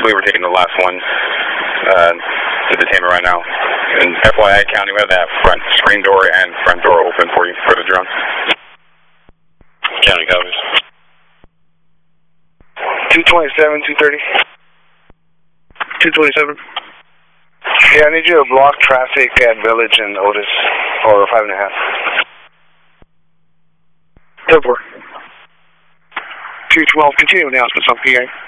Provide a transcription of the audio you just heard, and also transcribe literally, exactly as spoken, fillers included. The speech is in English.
believe we're taking the last one uh, to detainment right now. And F Y I County, we have that front screen door and front door open for you for the drone. County copies. two twenty-seven, two thirty. two twenty-seven. Yeah, I need you to block traffic at Village and Otis, or five and a half. ten four. two twelve, continue announcements on P A.